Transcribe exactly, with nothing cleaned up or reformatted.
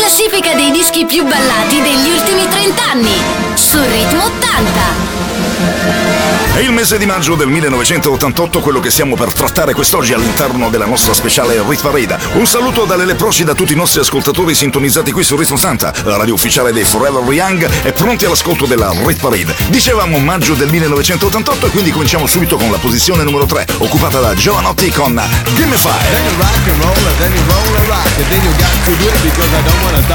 classifica dei dischi più ballati degli ultimi trent'anni su Ritmo ottanta. È il mese di maggio del millenovecentottantotto quello che stiamo per trattare quest'oggi all'interno della nostra speciale Rit Parade. Un saluto dalle leprosi da tutti i nostri ascoltatori sintonizzati qui su Ritmo ottanta, la radio ufficiale dei Forever Young, e pronti all'ascolto della Rit Parade. Dicevamo maggio del millenovecentottantotto e quindi cominciamo subito con la posizione numero tre, occupata da Giovanotti con Gimme Five.